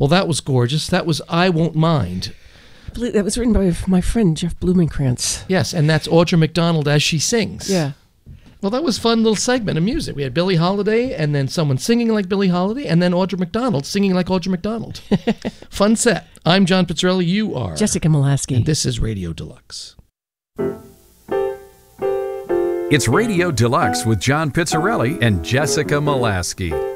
Well, that was gorgeous. That was I Won't Mind. That was written by my friend, Jeff Blumenkrantz. Yes, and that's Audra McDonald as she sings. Yeah. Well, that was a fun little segment of music. We had Billie Holiday, and then someone singing like Billie Holiday, and then Audra McDonald singing like Audra McDonald. Fun set. I'm John Pizzarelli. You are Jessica Molaski. And this is Radio Deluxe. It's Radio Deluxe with John Pizzarelli and Jessica Molaski.